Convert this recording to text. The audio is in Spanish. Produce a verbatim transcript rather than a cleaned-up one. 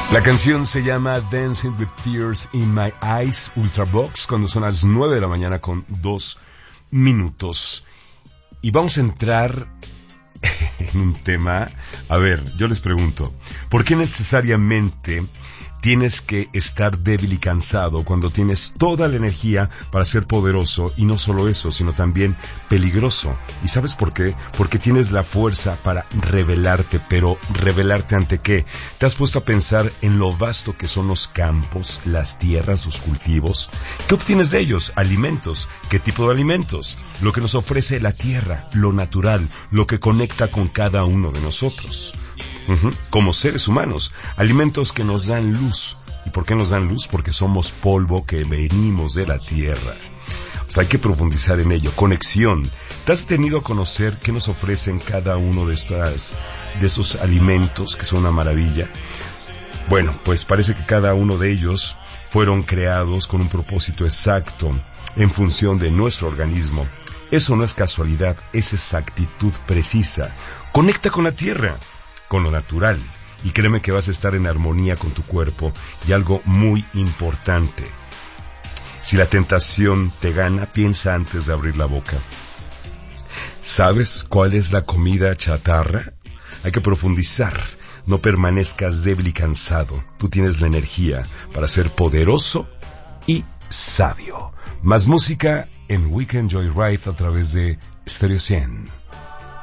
La canción se llama Dancing with Tears in My Eyes, Ultravox, cuando son las nueve de la mañana con dos minutos. Y vamos a entrar en un tema. A ver, yo les pregunto, ¿por qué necesariamente tienes que estar débil y cansado cuando tienes toda la energía para ser poderoso? Y no solo eso, sino también peligroso. ¿Y sabes por qué? Porque tienes la fuerza para rebelarte, pero ¿rebelarte ante qué? ¿Te has puesto a pensar en lo vasto que son los campos, las tierras, los cultivos? ¿Qué obtienes de ellos? Alimentos. ¿Qué tipo de alimentos? Lo que nos ofrece la tierra, lo natural, lo que conecta con cada uno de nosotros. Uh-huh. Como seres humanos, alimentos que nos dan luz. ¿Y por qué nos dan luz? Porque somos polvo que venimos de la tierra. O sea, hay que profundizar en ello. Conexión. ¿Te has tenido a conocer qué nos ofrecen cada uno de estas, de esos alimentos que son una maravilla? Bueno, pues parece que cada uno de ellos fueron creados con un propósito exacto en función de nuestro organismo. Eso no es casualidad, es exactitud precisa. Conecta con la tierra, con lo natural, y créeme que vas a estar en armonía con tu cuerpo. Y algo muy importante, si la tentación te gana, piensa antes de abrir la boca. ¿Sabes cuál es la comida chatarra? Hay que profundizar. No permanezcas débil y cansado. Tú tienes la energía para ser poderoso y sabio. Más música en Weekend Joyride a través de Stereo cien.